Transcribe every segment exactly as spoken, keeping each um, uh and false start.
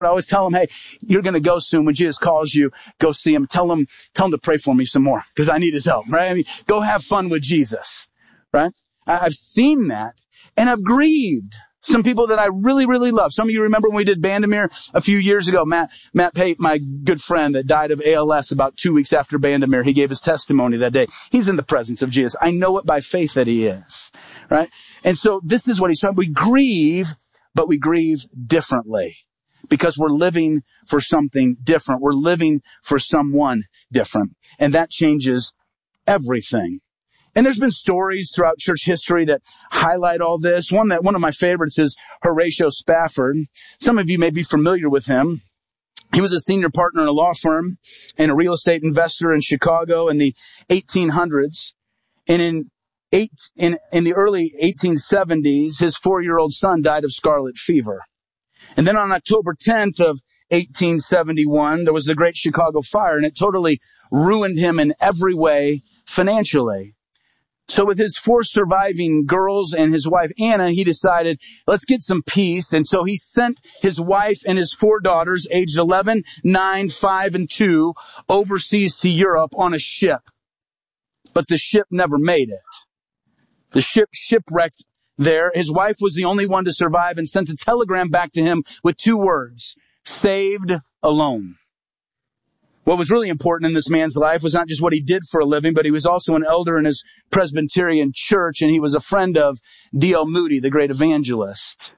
I always tell them, hey, you're going to go soon. When Jesus calls you, go see him. Tell him, tell him to pray for me some more because I need his help, right? I mean, go have fun with Jesus, right? I've seen that and I've grieved some people that I really, really love. Some of you remember when we did Bandamere a few years ago, Matt, Matt Pate, my good friend that died of A L S about two weeks after Bandamere. He gave his testimony that day. He's in the presence of Jesus. I know it by faith that he is, right? And so this is what he's saying. We grieve, but we grieve differently because we're living for something different. We're living for someone different. And that changes everything. And there's been stories throughout church history that highlight all this. One that, one of my favorites is Horatio Spafford. Some of you may be familiar with him. He was a senior partner in a law firm and a real estate investor in Chicago in the eighteen hundreds. And in eight, in, in the early eighteen seventies, his four-year-old son died of scarlet fever. And then on October tenth of eighteen seventy-one, there was the Great Chicago Fire, and it totally ruined him in every way financially. So with his four surviving girls and his wife, Anna, he decided, let's get some peace. And so he sent his wife and his four daughters, aged eleven, nine, five, and two, overseas to Europe on a ship. But the ship never made it. The ship shipwrecked there. His wife was the only one to survive and sent a telegram back to him with two words, saved alone. What was really important in this man's life was not just what he did for a living, but he was also an elder in his Presbyterian church, and he was a friend of D L Moody, the great evangelist.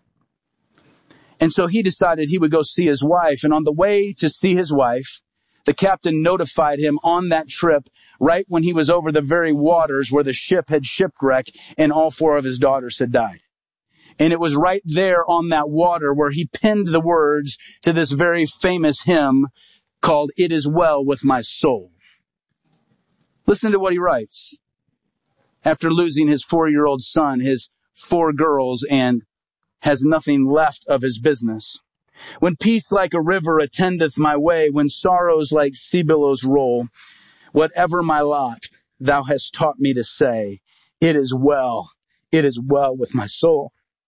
And so he decided he would go see his wife, and on the way to see his wife, the captain notified him on that trip right when he was over the very waters where the ship had shipwrecked and all four of his daughters had died. And it was right there on that water where he penned the words to this very famous hymn called It Is Well With My Soul. Listen to what he writes. After losing his four-year-old son, his four girls, and has nothing left of his business. When peace like a river attendeth my way, when sorrows like sea billows roll, whatever my lot, thou hast taught me to say, it is well, it is well with my soul.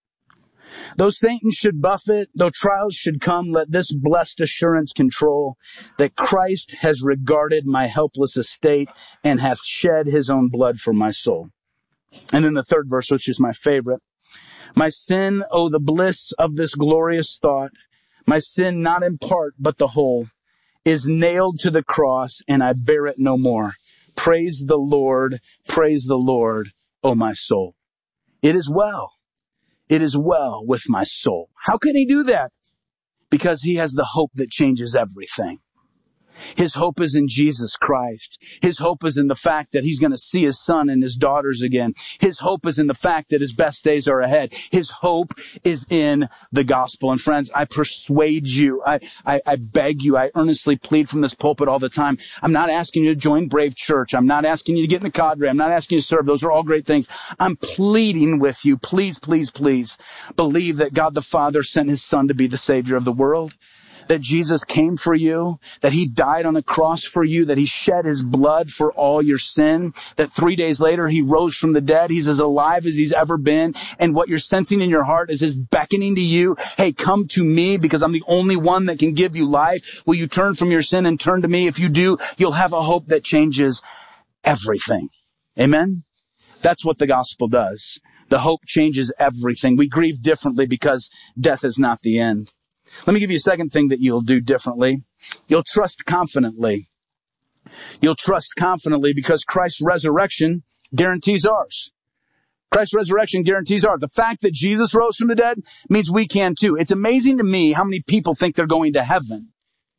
Though Satan should buffet, though trials should come, let this blessed assurance control that Christ has regarded my helpless estate and hath shed his own blood for my soul. And then the third verse, which is my favorite. My sin, oh, the bliss of this glorious thought, my sin not in part but the whole, is nailed to the cross and I bear it no more. Praise the Lord, praise the Lord, oh my soul. It is well. It is well with my soul. How can he do that? Because he has the hope that changes everything. His hope is in Jesus Christ. His hope is in the fact that he's going to see his son and his daughters again. His hope is in the fact that his best days are ahead. His hope is in the gospel. And friends, I persuade you, I, I, I beg you, I earnestly plead from this pulpit all the time. I'm not asking you to join Brave Church. I'm not asking you to get in the cadre. I'm not asking you to serve. Those are all great things. I'm pleading with you. Please, please, please believe that God the Father sent his son to be the Savior of the world. That Jesus came for you, that he died on the cross for you, that he shed his blood for all your sin, that three days later he rose from the dead. He's as alive as he's ever been. And what you're sensing in your heart is his beckoning to you. Hey, come to me because I'm the only one that can give you life. Will you turn from your sin and turn to me? If you do, you'll have a hope that changes everything. Amen? That's what the gospel does. The hope changes everything. We grieve differently because death is not the end. Let me give you a second thing that you'll do differently. You'll trust confidently. You'll trust confidently because Christ's resurrection guarantees ours. Christ's resurrection guarantees ours. The fact that Jesus rose from the dead means we can too. It's amazing to me how many people think they're going to heaven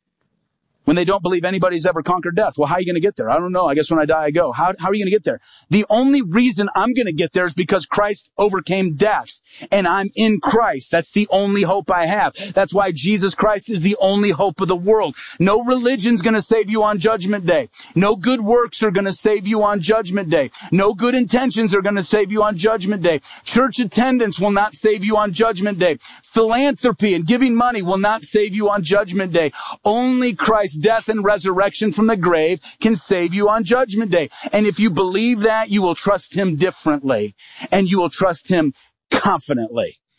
when they don't believe anybody's ever conquered death. Well, how are you going to get there? I don't know. I guess when I die, I go. How, how are you going to get there? The only reason I'm going to get there is because Christ overcame death and I'm in Christ. That's the only hope I have. That's why Jesus Christ is the only hope of the world. No religion's going to save you on Judgment Day. No good works are going to save you on Judgment Day. No good intentions are going to save you on Judgment Day. Church attendance will not save you on Judgment Day. Philanthropy and giving money will not save you on Judgment Day. Only Christ's death and resurrection from the grave can save you on Judgment Day. And if you believe that, you will trust him differently and you will trust him confidently.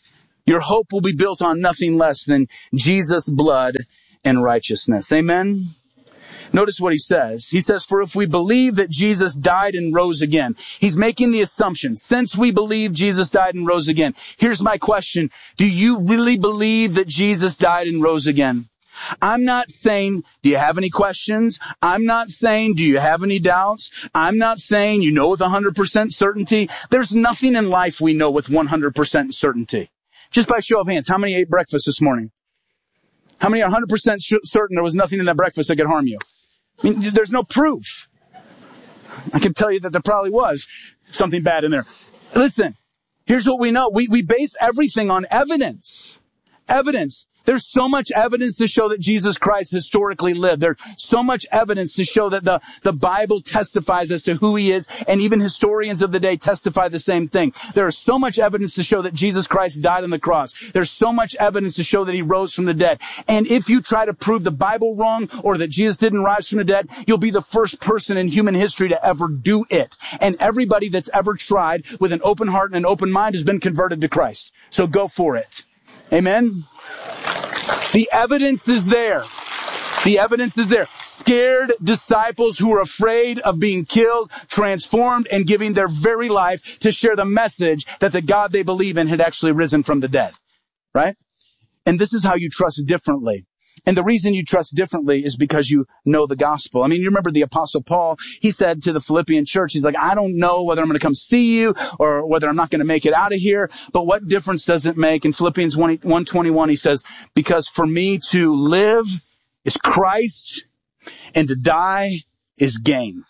Your hope will be built on nothing less than Jesus' blood and righteousness. Amen? Notice what he says. He says, for if we believe that Jesus died and rose again, he's making the assumption, since we believe Jesus died and rose again. Here's my question. Do you really believe that Jesus died and rose again? I'm not saying, do you have any questions? I'm not saying, do you have any doubts? I'm not saying you know with one hundred percent certainty. There's nothing in life we know with one hundred percent certainty. Just by show of hands, how many ate breakfast this morning? How many are one hundred percent certain there was nothing in that breakfast that could harm you? I mean, there's no proof. I can tell you that there probably was something bad in there. Listen, here's what we know. We, we base everything on evidence. Evidence. There's so much evidence to show that Jesus Christ historically lived. There's so much evidence to show that the, the Bible testifies as to who he is, and even historians of the day testify the same thing. There is so much evidence to show that Jesus Christ died on the cross. There's so much evidence to show that he rose from the dead. And if you try to prove the Bible wrong or that Jesus didn't rise from the dead, you'll be the first person in human history to ever do it. And everybody that's ever tried with an open heart and an open mind has been converted to Christ. So go for it. Amen? The evidence is there. The evidence is there. Scared disciples who are afraid of being killed, transformed, and giving their very life to share the message that the God they believe in had actually risen from the dead. Right? And this is how you trust differently. And the reason you trust differently is because you know the gospel. I mean, you remember the Apostle Paul, he said to the Philippian church, he's like, I don't know whether I'm going to come see you or whether I'm not going to make it out of here, but what difference does it make? In Philippians one twenty-one, he says, because for me to live is Christ and to die is gain.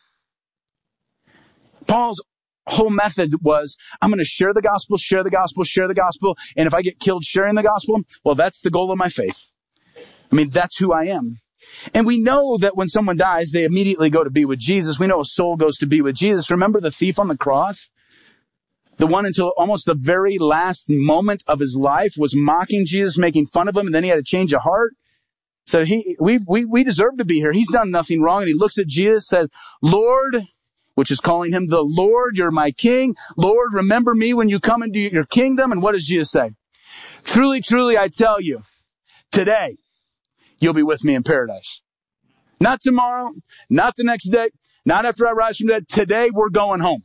Paul's whole method was, I'm going to share the gospel, share the gospel, share the gospel, and if I get killed sharing the gospel, well, that's the goal of my faith. I mean, that's who I am. And we know that when someone dies, they immediately go to be with Jesus. We know a soul goes to be with Jesus. Remember the thief on the cross? The one until almost the very last moment of his life was mocking Jesus, making fun of him, and then he had a change of heart. So he, we, we, we deserve to be here. He's done nothing wrong. And he looks at Jesus, said, Lord, which is calling him the Lord, you're my King. Lord, remember me when you come into your kingdom. And what does Jesus say? Truly, truly, I tell you, today, you'll be with me in paradise. Not tomorrow, not the next day, not after I rise from the dead. Today, we're going home.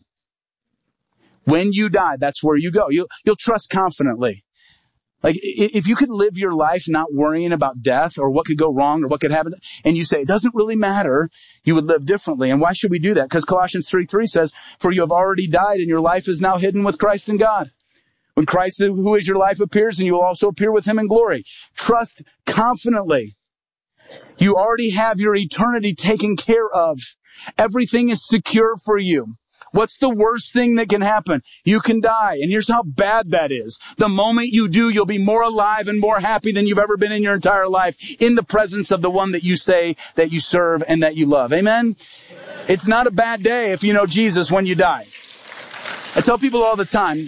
When you die, that's where you go. You'll, you'll trust confidently. Like, if you could live your life not worrying about death or what could go wrong or what could happen, and you say, it doesn't really matter, you would live differently. And why should we do that? Because Colossians three three says, for you have already died and your life is now hidden with Christ in God. When Christ, who is your life, appears, and you will also appear with him in glory. Trust confidently. You already have your eternity taken care of. Everything is secure for you. What's the worst thing that can happen? You can die. And here's how bad that is. The moment you do, you'll be more alive and more happy than you've ever been in your entire life in the presence of the one that you say that you serve and that you love. Amen? It's not a bad day if you know Jesus when you die. I tell people all the time,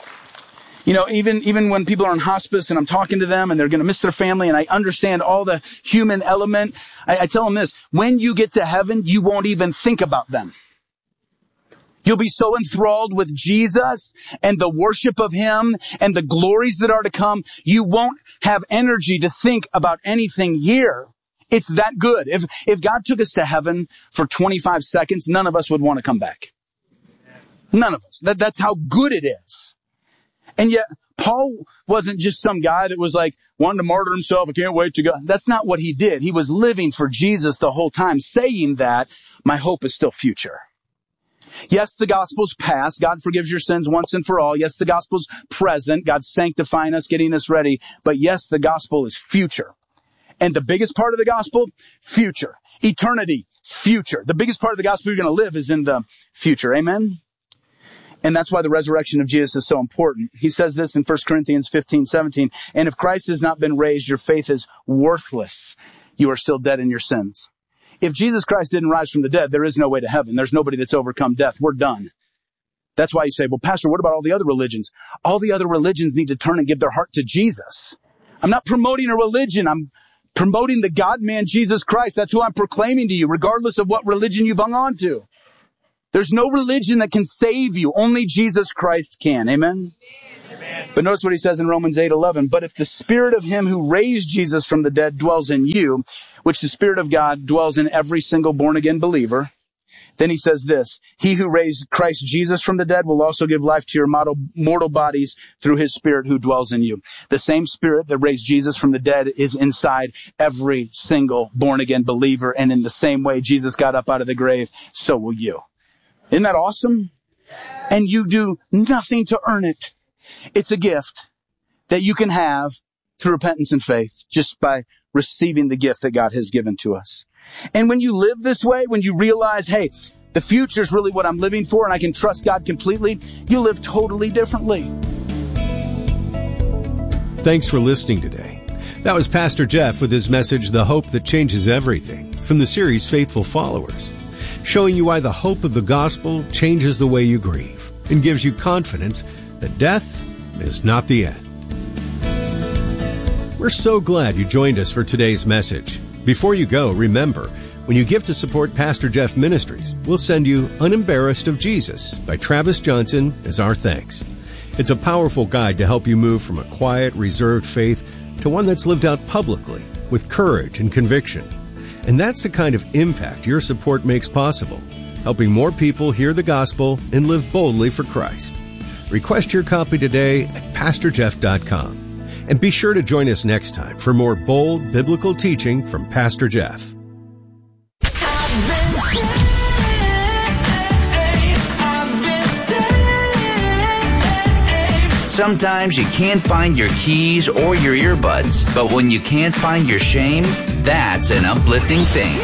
you know, even, even when people are in hospice and I'm talking to them and they're going to miss their family and I understand all the human element, I, I tell them this, when you get to heaven, you won't even think about them. You'll be so enthralled with Jesus and the worship of him and the glories that are to come, you won't have energy to think about anything here. It's that good. If, if God took us to heaven for twenty-five seconds, none of us would want to come back. None of us. That, that's how good it is. And yet, Paul wasn't just some guy that was like wanting to martyr himself. I can't wait to go. That's not what he did. He was living for Jesus the whole time, saying that my hope is still future. Yes, the gospel's past. God forgives your sins once and for all. Yes, the gospel's present. God's sanctifying us, getting us ready. But yes, the gospel is future. And the biggest part of the gospel, future. Eternity, future. The biggest part of the gospel you're going to live is in the future. Amen? And that's why the resurrection of Jesus is so important. He says this in First Corinthians fifteen seventeen. And if Christ has not been raised, your faith is worthless. You are still dead in your sins. If Jesus Christ didn't rise from the dead, there is no way to heaven. There's nobody that's overcome death. We're done. That's why you say, well, Pastor, what about all the other religions? All the other religions need to turn and give their heart to Jesus. I'm not promoting a religion. I'm promoting the God-man, Jesus Christ. That's who I'm proclaiming to you, regardless of what religion you've hung on to. There's no religion that can save you. Only Jesus Christ can. Amen? But notice what he says in Romans eight eleven. But if the Spirit of him who raised Jesus from the dead dwells in you, which the Spirit of God dwells in every single born-again believer, then he says this, he who raised Christ Jesus from the dead will also give life to your mortal bodies through his Spirit who dwells in you. The same Spirit that raised Jesus from the dead is inside every single born-again believer. And in the same way Jesus got up out of the grave, so will you. Isn't that awesome? And you do nothing to earn it. It's a gift that you can have through repentance and faith just by receiving the gift that God has given to us. And when you live this way, when you realize, hey, the future is really what I'm living for and I can trust God completely, you live totally differently. Thanks for listening today. That was Pastor Jeff with his message, The Hope That Changes Everything, from the series Faithful Followers, showing you why the hope of the gospel changes the way you grieve and gives you confidence that death is not the end. We're so glad you joined us for today's message. Before you go, remember, when you give to support Pastor Jeff Ministries, we'll send you Unembarrassed of Jesus by Travis Johnson as our thanks. It's a powerful guide to help you move from a quiet, reserved faith to one that's lived out publicly with courage and conviction. And that's the kind of impact your support makes possible, helping more people hear the gospel and live boldly for Christ. Request your copy today at pastor jeff dot com. And be sure to join us next time for more bold biblical teaching from Pastor Jeff. Sometimes you can't find your keys or your earbuds, but when you can't find your shame, that's an uplifting thing.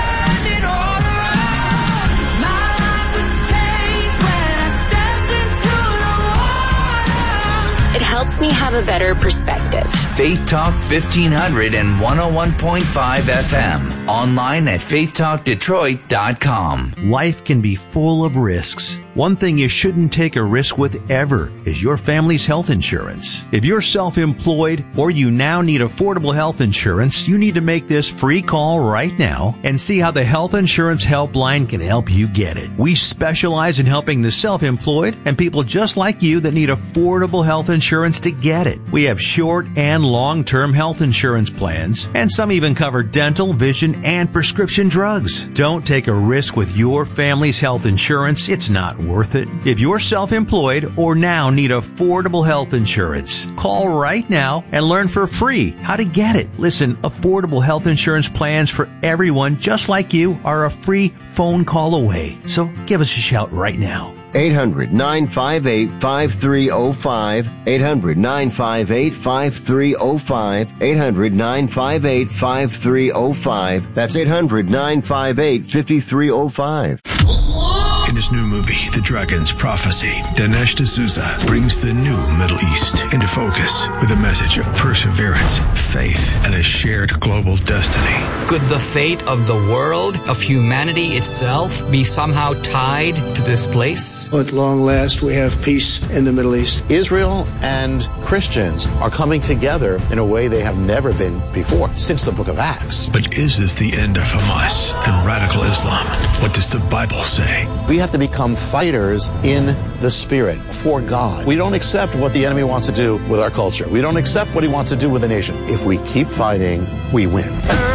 It helps me have a better perspective. Faith Talk fifteen hundred and one oh one point five F M. Online at faith talk detroit dot com. Life can be full of risks. One thing you shouldn't take a risk with ever is your family's health insurance. If you're self-employed or you now need affordable health insurance, you need to make this free call right now and see how the Health Insurance Helpline can help you get it. We specialize in helping the self-employed and people just like you that need affordable health insurance to get it. We have short and long-term health insurance plans, and some even cover dental, vision, and prescription drugs. Don't take a risk with your family's health insurance. It's not worth it. If you're self-employed or now need affordable health insurance, call right now and learn for free how to get it. Listen, affordable health insurance plans for everyone just like you are a free phone call away. So give us a shout right now. eight hundred nine five eight five three oh five, eight hundred nine five eight five three oh five, eight hundred nine five eight five three oh five. That's eight hundred nine five eight five three oh five. In his new movie, The Dragon's Prophecy, Dinesh D'Souza brings the new Middle East into focus with a message of perseverance, faith, and a shared global destiny. Could the fate of the world, of humanity itself, be somehow tied to this place? At long last, we have peace in the Middle East. Israel and Christians are coming together in a way they have never been before, since the book of Acts. But is this the end of Hamas and radical Islam? What does the Bible say? We have to become fighters in the Spirit for God. We don't accept what the enemy wants to do with our culture. We don't accept what he wants to do with the nation. If we keep fighting, we win.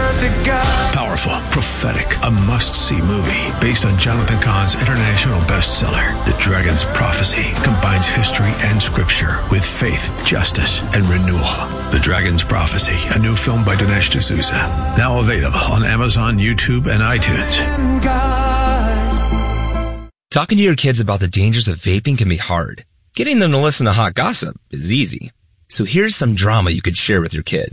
Powerful, prophetic, a must-see movie based on Jonathan Cahn's international bestseller, The Dragon's Prophecy, combines history and scripture with faith, justice, and renewal. The Dragon's Prophecy, a new film by Dinesh D'Souza, now available on Amazon, YouTube, and iTunes. Talking to your kids about the dangers of vaping can be hard. Getting them to listen to hot gossip is easy. So here's some drama you could share with your kid.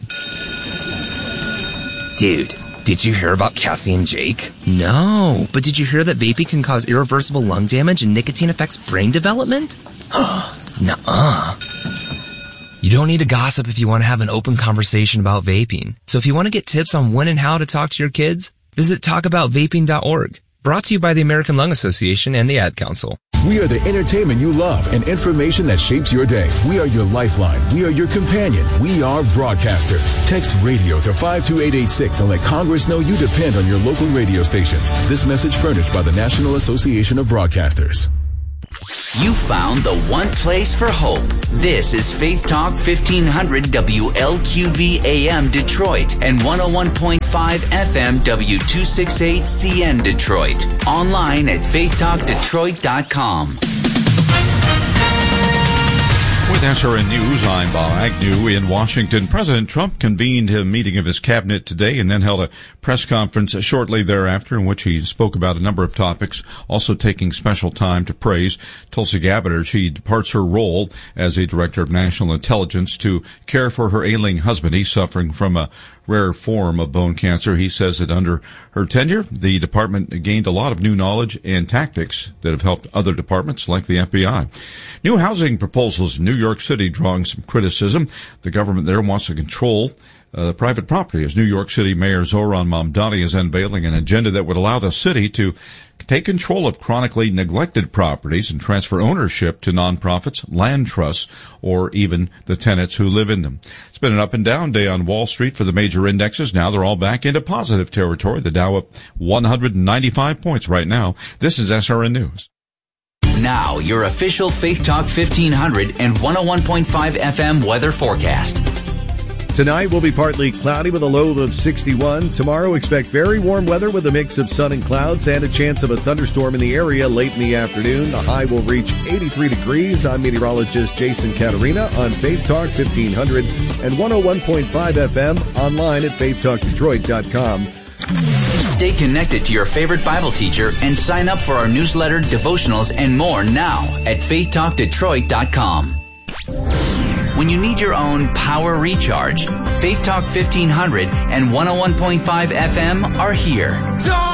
Dude, did you hear about Cassie and Jake? No, but did you hear that vaping can cause irreversible lung damage and nicotine affects brain development? Nuh-uh. You don't need to gossip if you want to have an open conversation about vaping. So if you want to get tips on when and how to talk to your kids, visit talk about vaping dot org. Brought to you by the American Lung Association and the Ad Council. We are the entertainment you love and information that shapes your day. We are your lifeline. We are your companion. We are broadcasters. Text radio to five two eight eight six and let Congress know you depend on your local radio stations. This message furnished by the National Association of Broadcasters. You found the one place for hope. This is Faith Talk fifteen hundred W L Q V A M Detroit and one oh one point five F M W two sixty-eight C N Detroit. Online at faith talk detroit dot com. With S R N News, I'm Bob Agnew in Washington. President Trump convened a meeting of his cabinet today and then held a press conference shortly thereafter in which he spoke about a number of topics, also taking special time to praise Tulsi Gabbard as she departs her role as a director of national intelligence to care for her ailing husband. He's suffering from a rare form of bone cancer. He says that under her tenure, the department gained a lot of new knowledge and tactics that have helped other departments like the F B I. New housing proposals in New York City drawing some criticism. The government there wants to control uh, private property as New York City Mayor Zohran Mamdani is unveiling an agenda that would allow the city to take control of chronically neglected properties and transfer ownership to nonprofits, land trusts, or even the tenants who live in them. It's been an up and down day on Wall Street for the major indexes. Now they're all back into positive territory. The Dow up one hundred ninety-five points right now. This is S R N News. Now, your official Faith Talk fifteen hundred and one oh one point five F M weather forecast. Tonight will be partly cloudy with a low of sixty-one. Tomorrow, expect very warm weather with a mix of sun and clouds and a chance of a thunderstorm in the area late in the afternoon. The high will reach eighty-three degrees. I'm meteorologist Jason Caterina on Faith Talk fifteen hundred and one oh one point five F M, online at faith talk detroit dot com. Stay connected to your favorite Bible teacher and sign up for our newsletter, devotionals, and more now at faith talk detroit dot com. When you need your own power recharge, Faith Talk fifteen hundred and one oh one point five F M are here.